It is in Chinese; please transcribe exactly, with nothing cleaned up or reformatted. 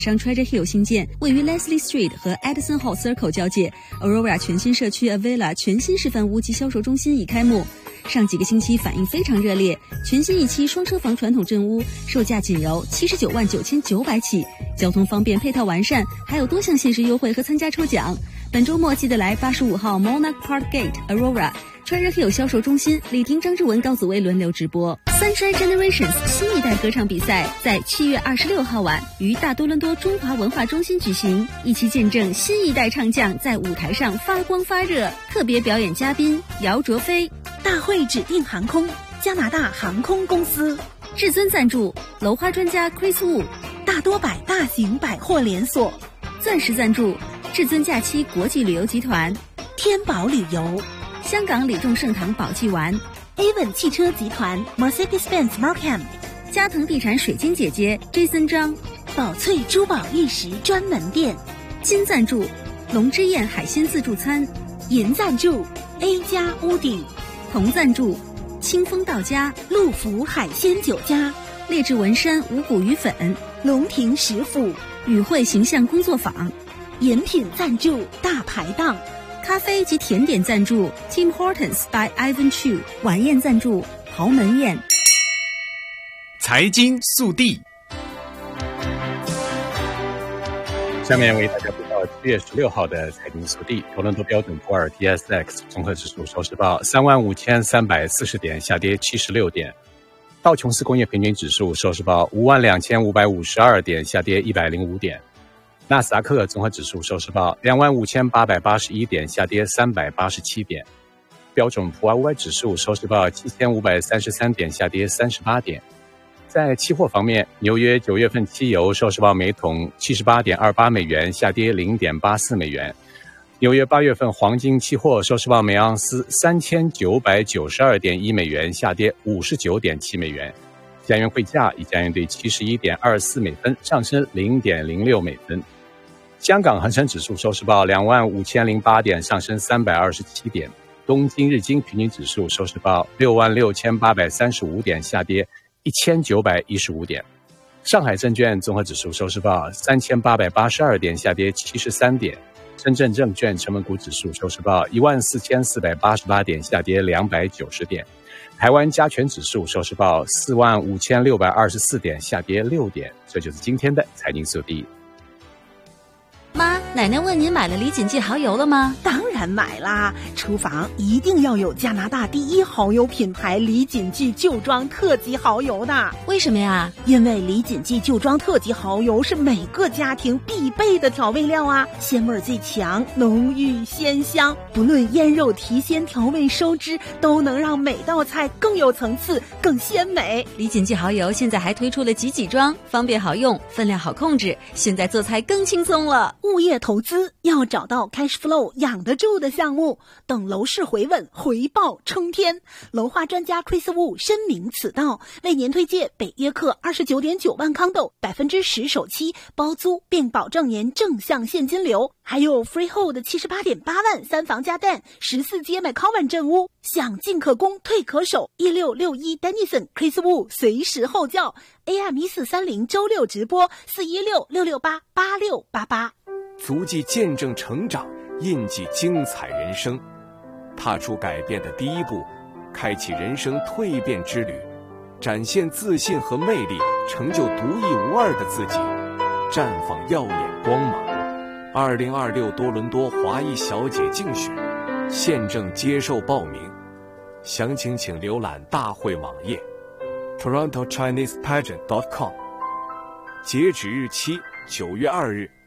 上 Treasure Hill 新建，位于 Leslie Street 和 Edison Hall Circle 交界 Aurora 全新社区 Avila 全新示范屋及销售中心已开幕。上几个星期反应非常热烈，全新一期双车房传统镇屋售价仅由七十九万九千九百起，交通方便，配套完善，还有多项限时优惠和参加抽奖。本周末记得来八十五号 Monarch Park Gate Aurora Treasure Hill 销售中心，李婷、张志文、高子薇轮流直播。Sunshine Generations 新一代歌唱比赛在七月二十六号晚于大多伦多中华文化中心举行，一起见证新一代唱将在舞台上发光发热。特别表演嘉宾姚卓飞。 大会指定航空加拿大航空公司。 至尊赞助楼花专家 Chris Wu。 大多百大型百货连锁。 钻石赞助至尊假期国际旅游集团。 天宝旅游。 香港李众盛堂宝济丸。 Avon 汽车集团 Mercedes-Benz Markham。 嘉腾地产水晶姐姐 Jason 张。 宝翠珠宝玉石专门店。 金赞助龙之宴海鲜自助餐。 银赞助 A 加屋顶。 铜赞助清风到家。 陆福海鲜酒家。 劣质文山五谷鱼粉。 龙庭食府。 与会形象工作坊。 饮品赞助大排档。 咖啡及甜点赞助 Tim Hortons by Ivan Chu。 晚宴赞助豪门宴。 财经速递，下面为大家播报七月十六号的财经速递。多伦多标准普尔 T S X 综合指数收市报三万五千三百四十点，下跌七十六点。道琼斯工业平均指数收市报五万两千五百五十二点，下跌一百零五点。纳斯达克综合指数收市报两万五千八百八十一点，下跌三百八十七点。标准普尔五百指数收市报七千五百三十三点，下跌三十八点。在期货方面，纽约九月份期油收市报每桶七十八点二八美元，下跌零点八四美元。纽约八月份黄金期货收市报每盎司三千九百九十二点一美元，下跌五十九点七美元。加元汇价以加元兑七十一点二四美分上升零点零六美分。香港恒生指数收市报两万五千零八点，上升三百二十七点。东京日经平均指数收市报六万六千八百三十五点，下跌一千九百一十五点。上海证券综合指数收市报三千八百八十二点，下跌七十三点。深圳证券成分股指数收市报一万四千四百八十八点，下跌两百九十点。台湾加权指数收市报四万五千六百二十四点，下跌六点。这就是今天的财经速递。 妈，奶奶问您买了李锦记蚝油了吗？ 当然买啦，厨房一定要有加拿大第一蚝油品牌李锦记旧庄特级蚝油的。 为什么呀？ 因为李锦记旧庄特级蚝油是每个家庭必备的调味料啊，鲜味最强，浓郁鲜香，不论腌肉提鲜调味收汁，都能让每道菜更有层次更鲜美。 李锦记蚝油现在还推出了几几装，方便好用，分量好控制，现在做菜更轻松了。 物业投资要找到 cash flow 养得住的项目，等楼市回稳，回报冲天。楼花专家 Chris Wu 深明此道，为您推荐北约克二十九点九万康豆，百分之十首期包租，并保证您正向现金流。还有 Freehold 七十八点八万三房加蛋，十四街 McCowan 镇屋，想进可攻，退可守。一六六一 Denison Chris Wu 随时候叫 A M 一四三零周六直播四一六六六八八六八八。 足迹见证成长，印记精彩人生，踏出改变的第一步，开启人生蜕变之旅，展现自信和魅力，成就独一无二的自己，绽放耀眼光芒。二零二六多伦多华裔小姐竞选现正接受报名，详情请浏览大会网页 toronto chinese pageant dot com， 截止日期九月二日。